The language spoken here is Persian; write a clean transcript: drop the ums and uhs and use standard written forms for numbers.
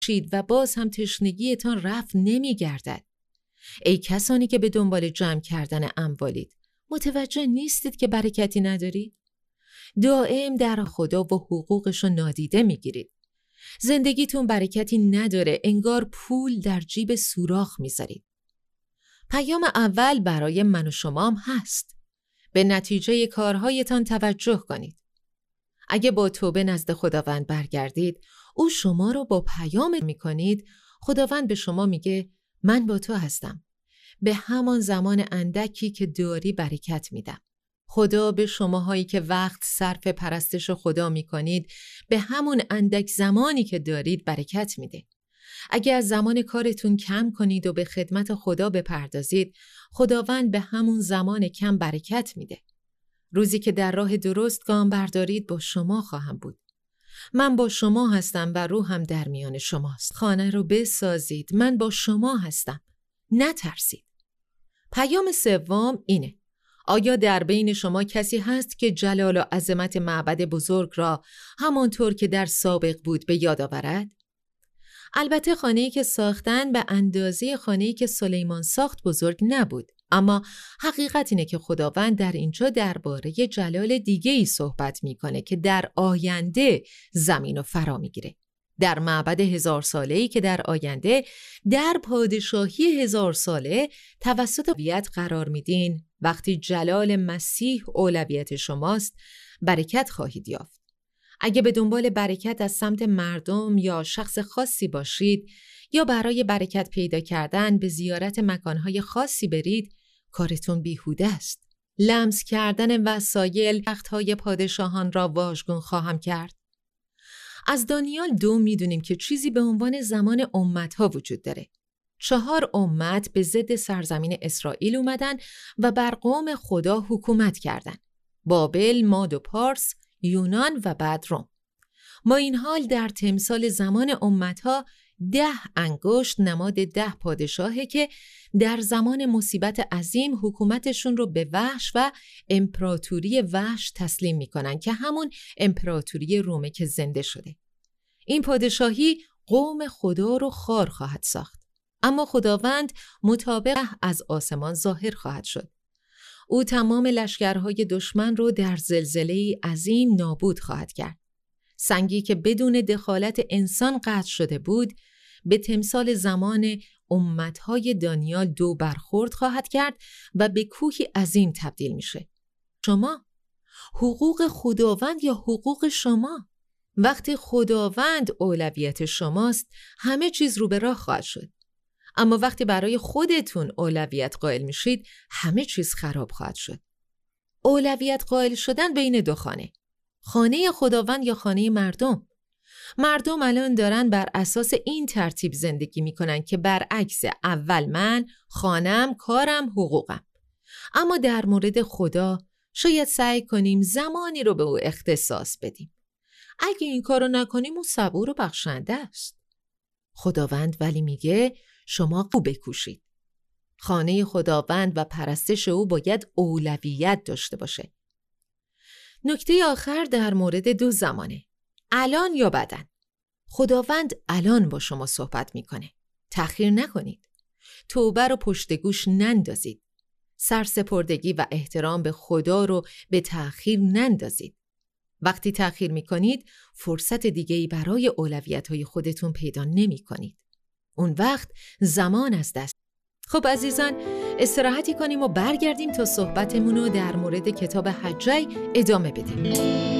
و باز هم تشنگیتان رفع نمی‌گردد. ای کسانی که به دنبال جمع کردن اموالید، متوجه نیستید که برکتی ندارید؟ دائم در خدا و حقوقش رو نادیده میگیرید. زندگیتون برکتی نداره، انگار پول در جیب سوراخ میذارید. پیام اول برای من و شما هم هست. به نتیجه کارهایتان توجه کنید. اگه با توبه نزد خداوند برگردید، او شما رو با پیام میکنید. خداوند به شما میگه من با تو هستم. به همان زمان اندکی که داری برکت میدم. خدا به شماهایی که وقت صرف پرستش خدا میکنید به همون اندک زمانی که دارید برکت میده. اگه از زمان کارتون کم کنید و به خدمت خدا بپردازید، خداوند به همون زمان کم برکت میده. روزی که در راه درست گام بردارید با شما خواهم بود. من با شما هستم و روحم در میان شماست. خانه رو بسازید، من با شما هستم. نترسید. پیام سوم اینه: آیا در بین شما کسی هست که جلال و عظمت معبد بزرگ را همانطور که در سابق بود به یاد آورد؟ البته خانه‌ای که ساختن به اندازه خانه‌ای که سلیمان ساخت بزرگ نبود، اما حقیقت اینه که خداوند در اینجا درباره جلال دیگه‌ای صحبت میکنه که در آینده زمین رو فرا میگیره. در معبد 1000 ساله‌ای که در آینده در پادشاهی 1000 ساله توسط اولویت قرار میدین، وقتی جلال مسیح اولویت شماست، برکت خواهید یافت. اگه به دنبال برکت از سمت مردم یا شخص خاصی باشید یا برای برکت پیدا کردن به زیارت مکانهای خاصی برید، کارتون بیهوده است. لمس کردن وسایل تخت‌های پادشاهان را واژگون خواهم کرد. از دانیال 2 میدونیم که چیزی به عنوان زمان امت‌ها وجود داره. 4 امت به ضد سرزمین اسرائیل اومدن و بر قوم خدا حکومت کردن: بابل، ماد و پارس، یونان و بعد روم. با این حال در تمثال زمان امت‌ها 10 انگشت نماد 10 پادشاهه که در زمان مصیبت عظیم حکومتشون رو به وحش و امپراتوری وحش تسلیم میکنن که همون امپراتوری رومه که زنده شده. این پادشاهی قوم خدا رو خار خواهد ساخت، اما خداوند مطابق از آسمان ظاهر خواهد شد. او تمام لشکرهای دشمن رو در زلزله‌ای عظیم نابود خواهد کرد. سنگی که بدون دخالت انسان قطع شده بود، به تمثال زمان امتهای دانیال 2 برخورد خواهد کرد و به کوهی عظیم تبدیل میشه. شما، حقوق خداوند یا حقوق شما؟ وقتی خداوند اولویت شماست، همه چیز رو به راه خواهد شد. اما وقتی برای خودتون اولویت قائل میشید، همه چیز خراب خواهد شد. اولویت قائل شدن بین 2 خانه: خانه خداوند یا خانه مردم. مردم الان دارن بر اساس این ترتیب زندگی میکنن که برعکس: اول من، خانم، کارم، حقوقم. اما در مورد خدا شاید سعی کنیم زمانی رو به او اختصاص بدیم. اگه این کارو نکنیم او صبور و بخشنده است. خداوند ولی میگه شما خوب بکوشید. خانه خداوند و پرستش او باید اولویت داشته باشه. نکته آخر در مورد 2 زمانه: الان یا بعداً. خداوند الان با شما صحبت میکنه. تأخیر نکنید. توبه رو پشت گوش نندازید. سرسپردگی و احترام به خدا رو به تأخیر نندازید. وقتی تأخیر میکنید، فرصت دیگه‌ای برای اولویت‌های خودتون پیدا نمی‌کنید. اون وقت زمان از دست. خب عزیزان، استراحتی کنیم و برگردیم تا صحبتمون رو در مورد کتاب حجه ادامه بدیم.